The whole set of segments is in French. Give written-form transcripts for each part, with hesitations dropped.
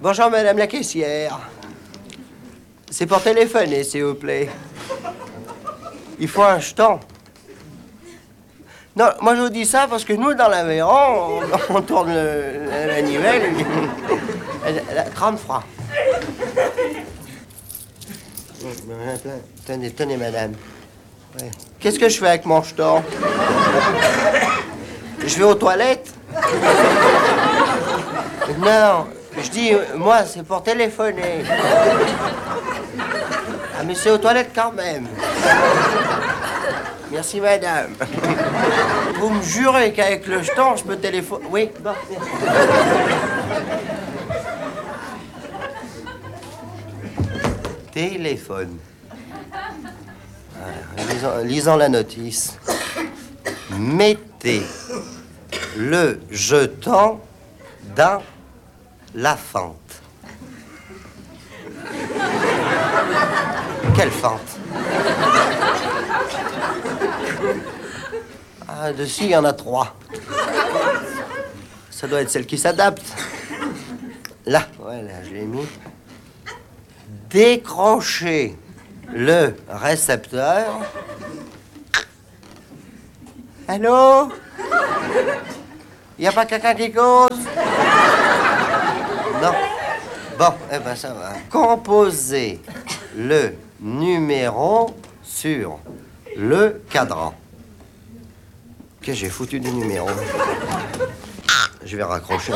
Bonjour, madame la caissière. C'est pour téléphoner, s'il vous plaît. Il faut un jeton. Non, moi je vous dis ça parce que nous, dans l'Aveyron, on tourne la nivelle. 30 francs. Tenez, madame. Ouais. Qu'est-ce que je fais avec mon jeton? Je vais aux toilettes? Non, je dis, moi, c'est pour téléphoner. Ah, mais c'est aux toilettes quand même. Merci, madame. Vous me jurez qu'avec le jeton, je peux téléphoner... Oui, bon, merci. Téléphone. Lisons la notice. Mettez le jeton dans la fente. Quelle fente? Ah, dessus, il y en a 3. Ça doit être celle qui s'adapte. Là, voilà, je l'ai mis. Décrochez le récepteur. Allô? Il n'y a pas quelqu'un qui cause? Non. Bon, eh ben ça va. Composez le numéro sur le cadran. Qu'est-ce que j'ai foutu du numéro? Je vais raccrocher.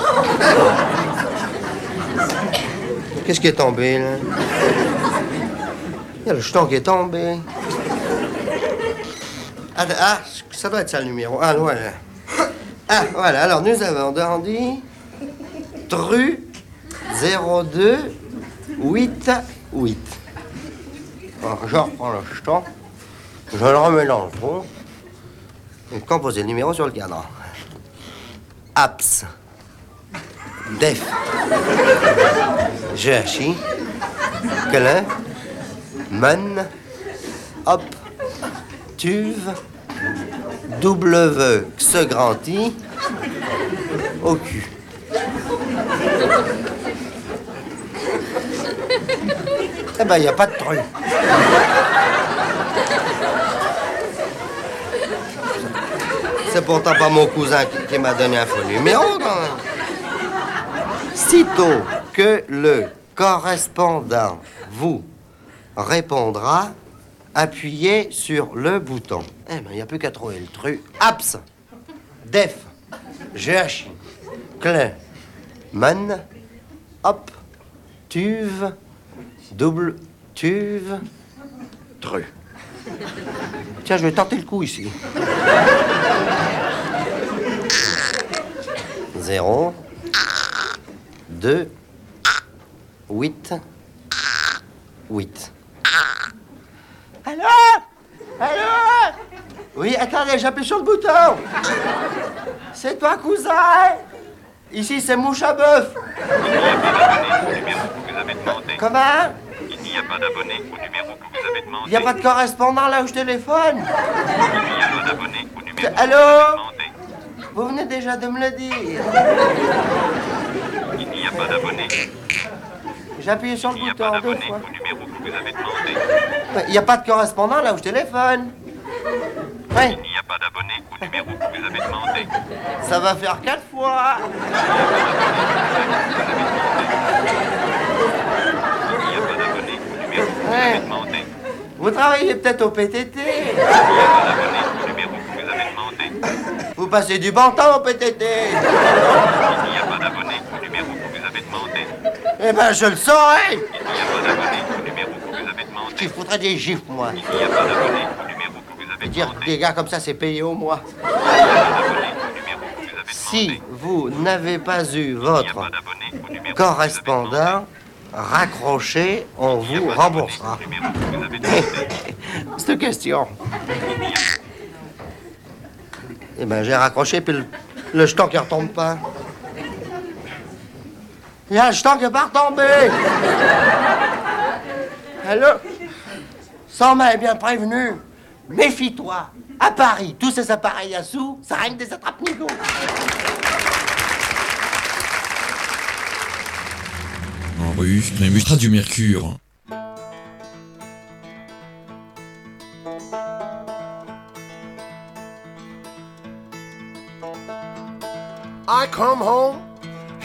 Qu'est-ce qui est tombé, là? Il y a le jeton qui est tombé. Ah, ça doit être ça, le numéro. Ah, voilà. Ah, voilà. Alors, nous avons dit Tru 02 88. Alors, je reprends le jeton. Je le remets dans le trou. Et composer le numéro sur le cadran. Abs. Def. GHI. Klein. Men. Hop. Tuve. W. Xe grand I. Au cul. Eh ben, il n'y a pas de truc. C'est pourtant pas mon cousin qui m'a donné un faux numéro, quand même. Sitôt que le correspondant vous répondra, appuyez sur le bouton. Eh ben, il n'y a plus qu'à trouver le truc. Abs, Def, GHI, Klein, Men, Hop, Tuve, Double, Tuve, Tru. Tiens, je vais tenter le coup ici. 0, 2, 8, 8. Allô? Allô? Oui, attendez, j'appuie sur le bouton. C'est toi, cousin? Ici, c'est Mouche à Bœuf. Comment? Il n'y a pas d'abonné au numéro que vous avez demandé. Il n'y a pas de correspondant là où je téléphone. Il n'y a pas d'abonné au numéro que vous Allô? avez demandé. Vous venez déjà de me le dire. Il n'y a pas d'abonné. J'ai appuyé sur le Il n'y a bouton pas deux d'abonné fois. au numéro que vous avez demandé. Il n'y a pas de correspondant là où je téléphone. Oui, Il n'y a pas d'abonné au numéro que vous avez demandé. ça va faire 4 fois. Il n'y a pas d'abonné au numéro que vous avez demandé. Vous travaillez peut-être au PTT. Il n'y a pas d'abonné au numéro que vous avez demandé. Vous passez du bon temps au PTT. Il n'y a pas d'abonné au numéro que vous avez demandé. Eh ben, je le saurais. Il n'y a pas d'abonné au numéro que vous avez demandé. Je foutrais des gifles, moi. Il n'y a pas d'abonné au numéro que vous avez Dire demandé. des gars comme ça, c'est payé au mois. Il n'y a pas d'abonné au numéro que vous avez demandé. Si vous n'avez pas eu Il n'y a votre pas d'abonné au numéro que vous avez demandé. correspondant, raccrochez, on vous remboursera. Numéro que vous avez demandé. C'est une question. Eh ben, j'ai raccroché, puis le jeton qui retombe pas. Il y a un jeton qui n'est pas retombé. Allô? Sans m'avait bien prévenu. Méfie-toi. À Paris, tous ces appareils à sous, ça règne des attrape-nigots. Oui, mais mustra du mercure. I come home